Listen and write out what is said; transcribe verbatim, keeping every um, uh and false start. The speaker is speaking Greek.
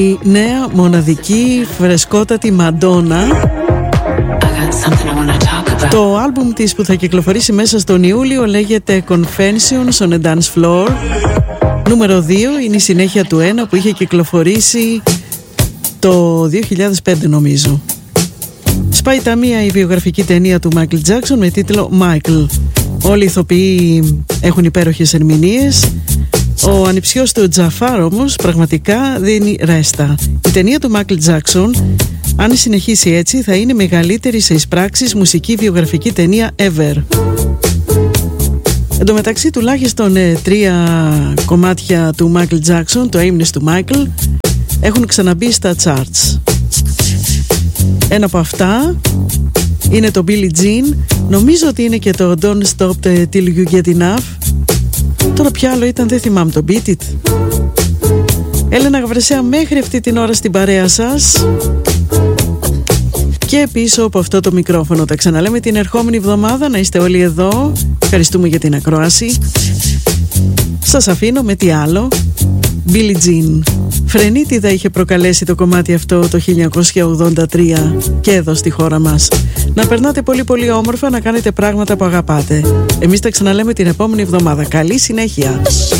Η νέα μοναδική φρεσκότατη Μαντόνα. Το άλμπουμ της που θα κυκλοφορήσει μέσα στον Ιούλιο λέγεται Confessions on a Dance Floor. Νούμερο δύο είναι η συνέχεια του ένα που είχε κυκλοφορήσει το δύο χιλιάδες πέντε νομίζω. Σπάει τα μία η βιογραφική ταινία του Μάικλ Τζάκσον με τίτλο Michael. Όλοι οι ηθοποιοί έχουν υπέροχες ερμηνείες. Ο ανιψιός του Τζαφάρ όμως πραγματικά δίνει ρέστα. Η ταινία του Μάικλ Τζάκσον, αν συνεχίσει έτσι, θα είναι μεγαλύτερη σε εισπράξεις μουσική βιογραφική ταινία ever. Εν τω μεταξύ, τουλάχιστον ε, τρία κομμάτια του Μάικλ Τζάκσον, το Aimless του Michael, έχουν ξαναμπεί στα charts. Ένα από αυτά είναι το Billie Jean. Νομίζω ότι είναι και το Don't Stop Till You Get Enough. Τώρα ποιο άλλο ήταν, δεν θυμάμαι, το Beat It. Έλενα Γαβρεσέα μέχρι αυτή την ώρα στην παρέα σας και πίσω από αυτό το μικρόφωνο. Τα ξαναλέμε την ερχόμενη εβδομάδα. Να είστε όλοι εδώ. Ευχαριστούμε για την ακρόαση. Σας αφήνω με τι άλλο. Billie Jean. Φρενίτιδα είχε προκαλέσει το κομμάτι αυτό το χίλια εννιακόσια ογδόντα τρία και εδώ στη χώρα μας. Να περνάτε πολύ πολύ όμορφα, να κάνετε πράγματα που αγαπάτε. Εμείς τα ξαναλέμε την επόμενη εβδομάδα. Καλή συνέχεια.